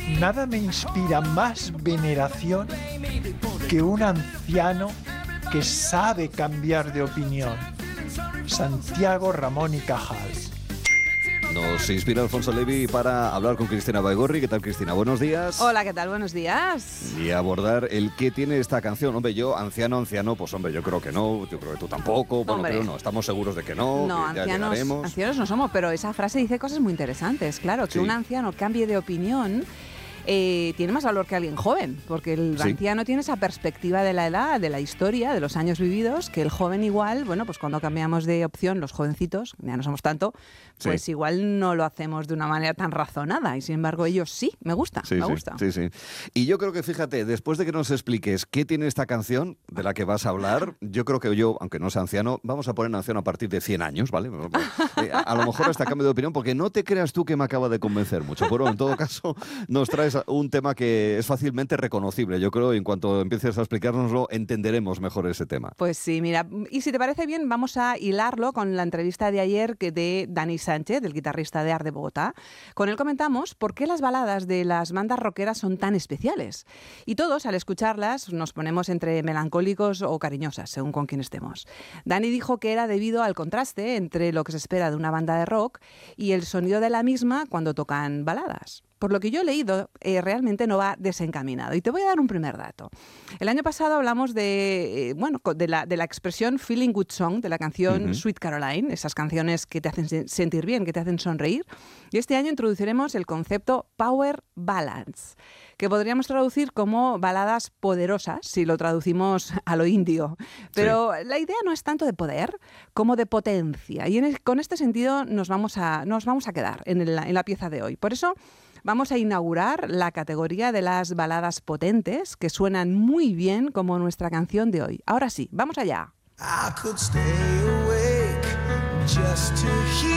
Nada me inspira más veneración que un anciano que sabe cambiar de opinión. Santiago Ramón y Cajal. Nos inspira Alfonso Levi para hablar con Cristina Baigorri. ¿Qué tal, Cristina? Buenos días. Hola, ¿qué tal? Buenos días. Y abordar el qué tiene esta canción. Hombre, yo, anciano, pues hombre, yo creo que no. Yo creo que tú tampoco. Bueno, pero no, estamos seguros de que no. No, que ya llegaremos. Ancianos no somos, pero esa frase dice cosas muy interesantes. Claro, que un anciano cambie de opinión tiene más valor que alguien joven, porque el anciano tiene esa perspectiva de la edad, de la historia, de los años vividos, que el joven igual, bueno, pues cuando cambiamos de opción, los jovencitos, ya no somos tanto, pues igual no lo hacemos de una manera tan razonada, y sin embargo ellos sí, me gusta. Sí. Y yo creo que, fíjate, después de que nos expliques qué tiene esta canción de la que vas a hablar, yo creo que yo, aunque no sea anciano, vamos a poner anciano a partir de 100 años, ¿vale? A lo mejor hasta cambio de opinión, porque no te creas tú que me acaba de convencer mucho, pero en todo caso nos traes un tema que es fácilmente reconocible. Yo creo que en cuanto empieces a explicárnoslo, entenderemos mejor ese tema. Pues sí, mira, y si te parece bien, vamos a hilarlo con la entrevista de ayer de Dani Sánchez, del guitarrista de Art de Bogotá. Con él comentamos por qué las baladas de las bandas rockeras son tan especiales. Y todos, al escucharlas, nos ponemos entre melancólicos o cariñosas, según con quién estemos. Dani dijo que era debido al contraste entre lo que se espera de una banda de rock y el sonido de la misma cuando tocan baladas. Por lo que yo he leído, realmente no va desencaminado. Y te voy a dar un primer dato. El año pasado hablamos de la expresión feeling good song, de la canción Sweet Caroline, esas canciones que te hacen sentir bien, que te hacen sonreír. Y este año introduciremos el concepto power ballads, que podríamos traducir como baladas poderosas, si lo traducimos a lo indio. Pero la idea no es tanto de poder como de potencia. Y con este sentido nos vamos a quedar en la pieza de hoy. Por eso vamos a inaugurar la categoría de las baladas potentes, que suenan muy bien como nuestra canción de hoy. Ahora sí, vamos allá. I could stay awake just to hear